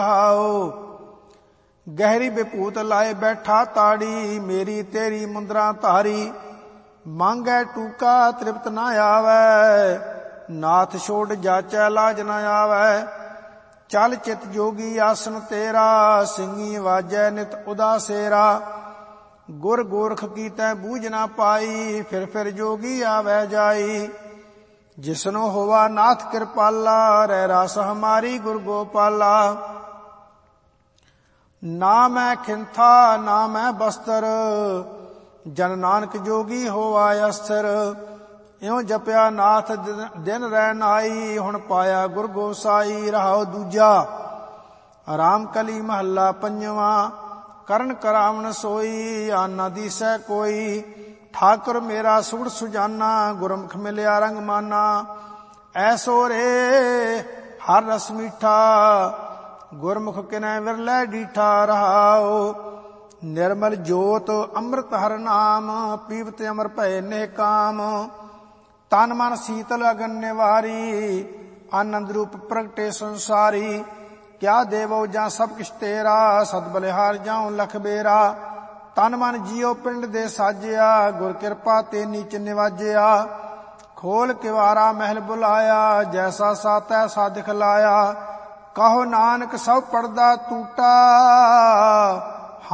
गहरी विभूत लाए बैठा ताड़ी, मेरी तेरी मुंदरा धारी। मांगै टूका तृप्त न आवै, नाथ छोड़ जाचै लाज न आवै। चल चित जोगी आसन तेरा, सिंगी वाजै नित उदासेरा। गुर गोरख की तै बूझ न पाई, फिर जोगी आवै जाई। जिसनो होवा नाथ कृपाला, रह रास हमारी गुर गोपाला। ना मैं खिंथा ना मैं बस्तर, जन नानक जोगी होवा अस्थिर। इਉਂ जपया नाथ दिन रैन आई, हुण पाया गुर गोसाई। रहाओ दूजा राम कली महला पंजवा, ਕਰਨ ਕਰਾਵਣ ਸੋਈ, ਆਨਾ ਦੀਸੈ ਕੋਈ। ਠਾਕੁਰ ਮੇਰਾ ਸੁਗੜ ਸੁਜਾਨਾ, ਗੁਰਮੁਖ ਮਿਲਿਆ ਰੰਗ ਮਾਨਾ। ਐਸੋ ਰੇ ਹਰ ਰਸ ਮੀਠਾ, ਗੁਰਮੁਖ ਕਿਨੈ ਵਿਰਲੇ ਡੀਠਾ। ਰਹਾਉ ਨਿਰਮਲ ਜੋਤ ਅੰਮ੍ਰਿਤ ਹਰ ਨਾਮ, ਪੀਵਤ ਅਮਰ ਭਏ ਨੇ ਕਾਮ। ਤਨ ਮਨ ਸੀਤਲ ਅਗਨ ਨਿਵਾਰੀ, ਆਨੰਦ ਰੂਪ ਪ੍ਰਗਟੇ ਸੰਸਾਰੀ। क्या देवो जा सब किश तेरा, सद बलिहार जाऊं लख बेरा। तन मन जियो पिंड दे साजिया, गुर कृपा ते नीच निवाजिया। खोल किवारा महल बुलाया, जैसा सा तैसा दिखलाया। कहो नानक सब पर्दा टूटा,